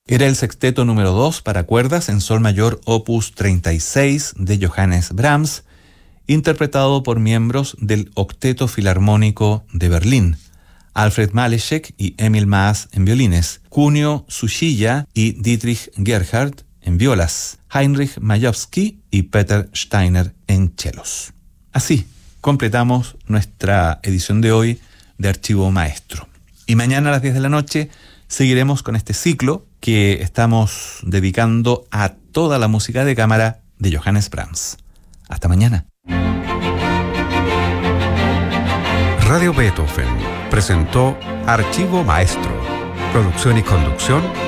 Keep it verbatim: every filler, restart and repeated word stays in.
Era el sexteto número dos para cuerdas en sol mayor opus treinta y seis de Johannes Brahms, interpretado por miembros del Octeto Filarmónico de Berlín, Alfred Malešek y Emil Maas en violines, Kunio Tsuchiya y Dietrich Gerhardt en violas, Heinrich Majewski y Peter Steiner en chelos. Así completamos nuestra edición de hoy de Archivo Maestro. Y mañana a las diez de la noche seguiremos con este ciclo que estamos dedicando a toda la música de cámara de Johannes Brahms. Hasta mañana. Radio Beethoven presentó Archivo Maestro. Producción y conducción,